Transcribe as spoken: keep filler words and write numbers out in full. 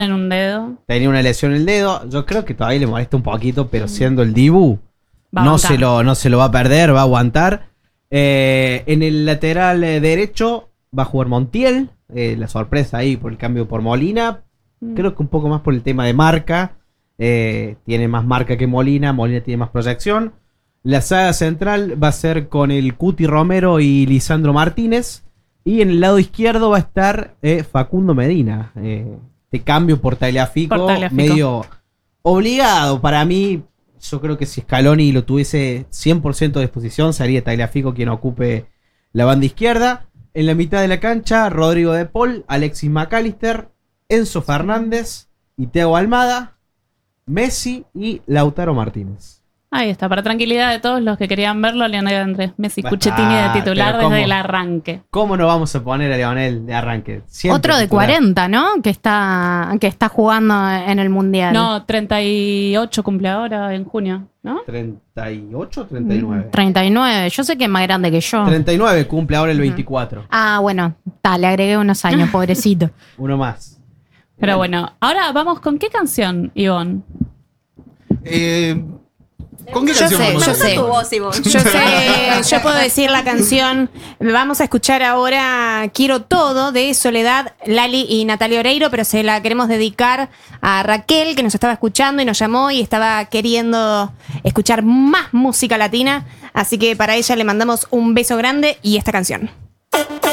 En un dedo. Tenía una lesión en el dedo. Yo creo que todavía le molesta un poquito, pero siendo el Dibu, Va a no bancar. se, lo, no se lo va a perder, va a aguantar. Eh, en el lateral eh, derecho va a jugar Montiel. Eh, la sorpresa ahí por el cambio por Molina. Mm. Creo que un poco más por el tema de marca. Eh, tiene más marca que Molina. Molina tiene más proyección. La saga central va a ser con el Cuti Romero y Lisandro Martínez. Y en el lado izquierdo va a estar eh, Facundo Medina. Eh, de cambio por Tagliafico, Por Tagliafico. medio obligado para mí. Yo creo que si Scaloni lo tuviese cien por ciento de disposición, sería Tagliafico quien ocupe la banda izquierda. En la mitad de la cancha, Rodrigo de Paul, Alexis McAllister, Enzo Fernández y Thiago Almada, Messi y Lautaro Martínez. Ahí está, para tranquilidad de todos los que querían verlo, Lionel Andrés Messi Basta, Cucchettini de titular pero ¿cómo? desde el arranque. ¿Cómo no vamos a poner a Lionel de arranque? Siempre Otro de titular. cuarenta, ¿no? Que está, que está jugando en el Mundial. No, treinta y ocho cumple ahora en junio, ¿no? ¿treinta y ocho o treinta y nueve? treinta y nueve. Yo sé que es más grande que yo. treinta y nueve cumple ahora el veinticuatro. Ah, bueno, ta, le agregué unos años, pobrecito. Uno más. Pero bueno, ahora vamos con qué canción, Ivonne. Eh, ¿Con qué Yo canción sé, vamos yo a sé. Tu voz, Ivonne. Yo sé, yo puedo decir la canción. Vamos a escuchar ahora Quiero Todo de Soledad, Lali y Natalia Oreiro, pero se la queremos dedicar a Raquel, que nos estaba escuchando y nos llamó y estaba queriendo escuchar más música latina. Así que para ella le mandamos un beso grande y esta canción.